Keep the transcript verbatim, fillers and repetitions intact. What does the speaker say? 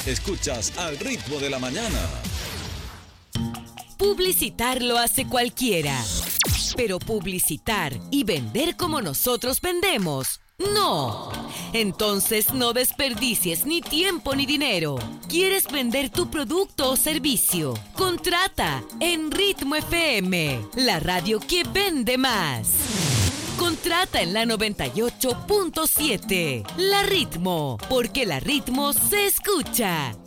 Escuchas Al Ritmo de la Mañana. Publicitar lo hace cualquiera, pero publicitar y vender como nosotros vendemos, ¡no! Entonces no desperdicies ni tiempo ni dinero. ¿Quieres vender tu producto o servicio? Contrata en Ritmo F M, la radio que vende más. Contrata en la noventa y ocho punto siete. La Ritmo, porque la Ritmo se escucha.